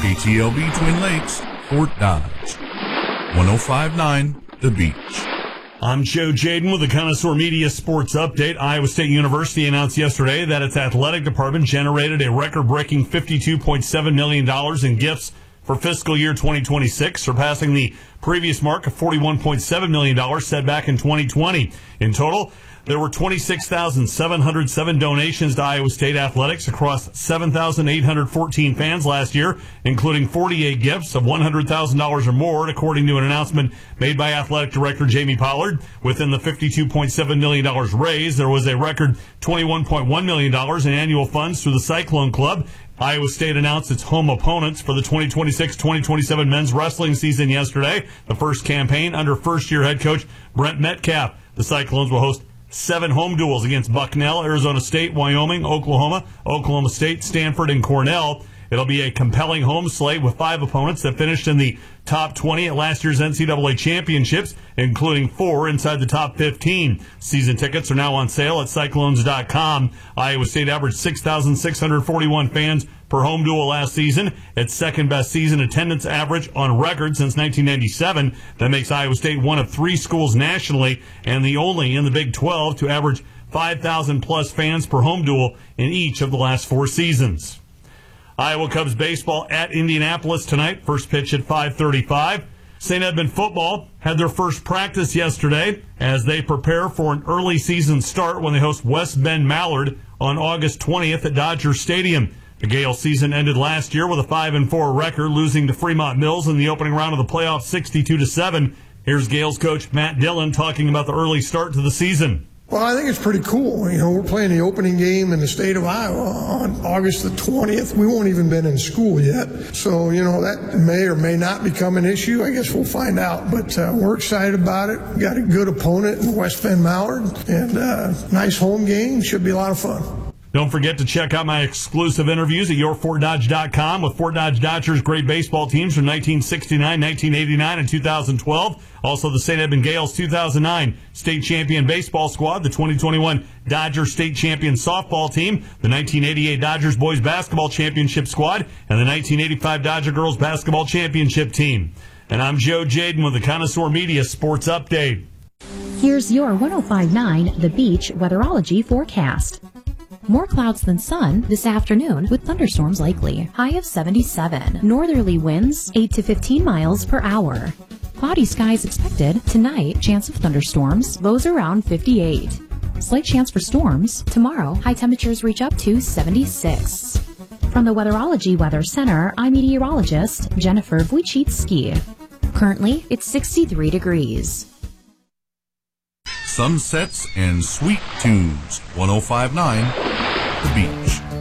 KTLB Twin Lakes, Fort Dodge. 105.9 The Beach. I'm Joe Jaden with the Connoisseur Media Sports Update. Iowa State University announced yesterday that its athletic department generated a record-breaking $52.7 million in gifts for fiscal year 2026, surpassing the previous mark of $41.7 million set back in 2020. In total, there were 26,707 donations to Iowa State athletics across 7,814 fans last year, including 48 gifts of $100,000 or more, according to an announcement made by Athletic Director Jamie Pollard. Within the $52.7 million raised, there was a record $21.1 million in annual funds through the Cyclone Club. Iowa State announced its home opponents for the 2026-2027 men's wrestling season yesterday, the first campaign under first-year head coach Brent Metcalf. The Cyclones will host 7 home duels against Bucknell, Arizona State, Wyoming, Oklahoma, Oklahoma State, Stanford, and Cornell. It'll be a compelling home slate with 5 opponents that finished in the top 20 at last year's NCAA championships, including 4 inside the top 15. Season tickets are now on sale at Cyclones.com. Iowa State averaged 6,641 fans per home duel last season, its second-best season attendance average on record since 1997. That makes Iowa State one of 3 schools nationally and the only in the Big 12 to average 5,000-plus fans per home duel in each of the last 4 seasons. Iowa Cubs baseball at Indianapolis tonight. First pitch at 5:35. St. Edmund football had their first practice yesterday as they prepare for an early season start when they host West Bend Mallard on August 20th at Dodger Stadium. The Gale season ended last year with a 5-4 record, losing to Fremont Mills in the opening round of the playoffs 62-7. Here's Gale's coach Matt Dillon talking about the early start to the season. Well, I think it's pretty cool. You know, we're playing the opening game in the state of Iowa on August the 20th. We won't even been in school yet. So, you know, that may or may not become an issue. I guess we'll find out. But we're excited about it. We got a good opponent in West Bend Mallard. And nice home game. Should be a lot of fun. Don't forget to check out my exclusive interviews at yourfortdodge.com with Fort Dodge Dodgers' great baseball teams from 1969, 1989, and 2012. Also, the St. Edmund Gales 2009 state champion baseball squad, the 2021 Dodger state champion softball team, the 1988 Dodgers boys basketball championship squad, and the 1985 Dodger girls basketball championship team. And I'm Joe Jaden with the Connoisseur Media Sports Update. Here's your 105.9 The Beach weatherology forecast. More clouds than sun this afternoon with thunderstorms likely. High of 77. Northerly winds 8 to 15 miles per hour. Cloudy skies expected. Tonight, chance of thunderstorms. Lows around 58. Slight chance for storms. Tomorrow, high temperatures reach up to 76. From the Weatherology Weather Center, I'm meteorologist Jennifer Wojcicki. Currently, it's 63 degrees. Sunsets and sweet tunes. 105.9 The Beach.